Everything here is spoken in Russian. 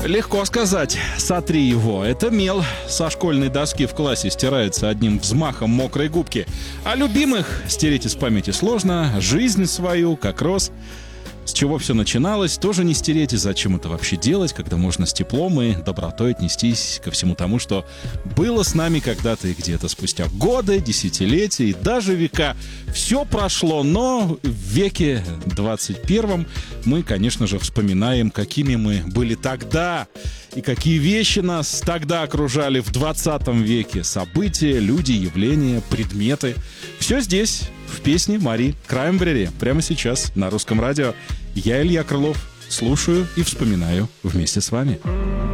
Легко сказать, сотри его. Это мел со школьной доски в классе стирается одним взмахом мокрой губки. А любимых стереть из памяти сложно. Жизнь свою, как рос. С чего все начиналось, тоже не стереть. И зачем это вообще делать, когда можно с теплом и добротой отнестись ко всему тому, что было с нами когда-то и где-то спустя годы, десятилетия и даже века. Все прошло, но в веке 21 мы, конечно же, вспоминаем, какими мы были тогда и какие вещи нас тогда окружали в 20 веке. События, люди, явления, предметы. Все здесь, в песне Мари Краймбрери, прямо сейчас на Русском радио. Я, Илья Крылов, слушаю и вспоминаю вместе с вами.